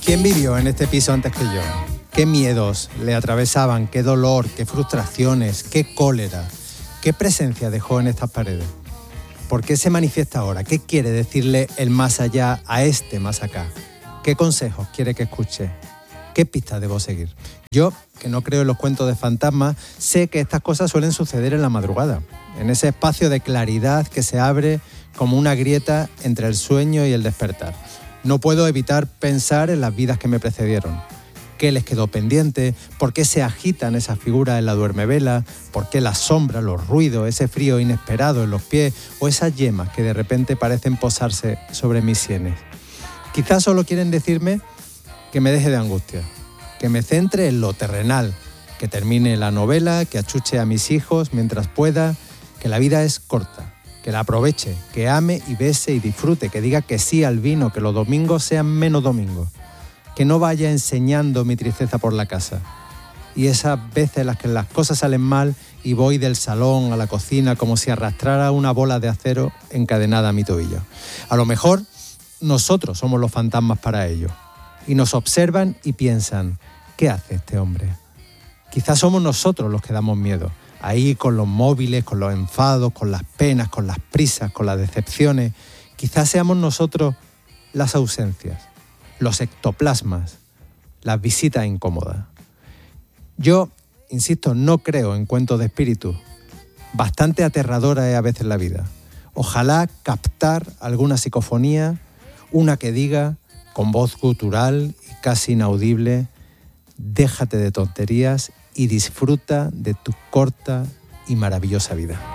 ¿Quién vivió en este piso antes que yo? ¿Qué miedos le atravesaban? ¿Qué dolor? ¿Qué frustraciones? ¿Qué cólera? ¿Qué presencia dejó en estas paredes? ¿Por qué se manifiesta ahora? ¿Qué quiere decirle el más allá a este más acá? ¿Qué consejos quiere que escuche? ¿Qué pistas debo seguir? Yo, que no creo en los cuentos de fantasmas, sé que estas cosas suelen suceder en la madrugada, en ese espacio de claridad que se abre como una grieta entre el sueño y el despertar. No puedo evitar pensar en las vidas que me precedieron. ¿Qué les quedó pendiente? ¿Por qué se agitan esas figuras en la duermevela? ¿Por qué las sombras, los ruidos, ese frío inesperado en los pies o esas yemas que de repente parecen posarse sobre mis sienes? Quizás solo quieren decirme que me deje de angustia, que me centre en lo terrenal, que termine la novela, que achuche a mis hijos mientras pueda, que la vida es corta, que la aproveche, que ame y bese y disfrute, que diga que sí al vino, que los domingos sean menos domingos, que no vaya enseñando mi tristeza por la casa. Y esas veces en las que las cosas salen mal y voy del salón a la cocina como si arrastrara una bola de acero encadenada a mi tobillo. A lo mejor nosotros somos los fantasmas para ellos y nos observan y piensan, ¿qué hace este hombre? Quizás somos nosotros los que damos miedo. Ahí con los móviles, con los enfados, con las penas, con las prisas, con las decepciones. Quizás seamos nosotros las ausencias, los ectoplasmas, las visitas incómodas. Yo, insisto, no creo en cuentos de espíritus. Bastante aterradora es a veces la vida. Ojalá captar alguna psicofonía, una que diga, con voz gutural y casi inaudible, déjate de tonterías y disfruta de tu corta y maravillosa vida.